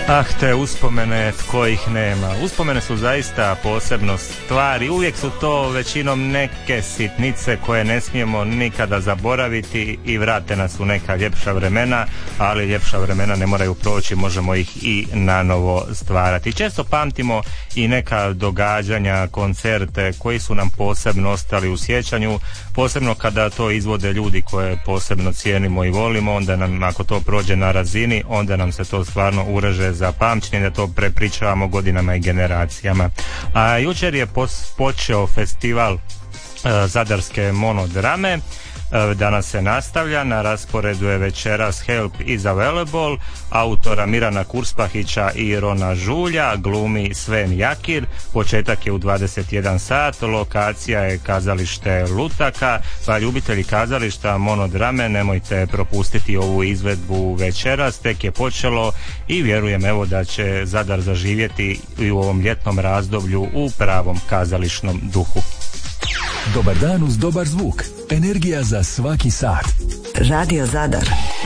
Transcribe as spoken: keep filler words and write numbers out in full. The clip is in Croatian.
Ah, te uspomene tko ih nema. Uspomene su zaista posebno stvari. Uvijek su to većinom neke sitnice koje ne smijemo nikada zaboraviti i vrate nas u neka ljepša vremena, ali ljepša vremena ne moraju proći, možemo ih i nanovo stvarati. Često pamtimo i neka događanja, koncerte koji su nam posebno ostali u sjećanju, posebno kada to izvode ljudi koje posebno cijenimo i volimo, onda nam, ako to prođe na razini, onda nam se to stvarno ureže za pamćenje, da to prepričavamo godinama i generacijama. A jučer je pos, počeo festival e, Zadarske monodrame. Danas se nastavlja, na rasporedu je večeras Help is Available autora Mirana Kurspahića i Rona Žulja, glumi Sven Jakir. Početak je u dvadeset jedan sat, lokacija je kazalište Lutaka, pa ljubitelji kazališta monodrame nemojte propustiti ovu izvedbu večeras, tek je počelo i vjerujem evo da će Zadar zaživjeti i u ovom ljetnom razdoblju u pravom kazališnom duhu. Dobar dan uz dobar zvuk. Energija za svaki sat. Radio Zadar.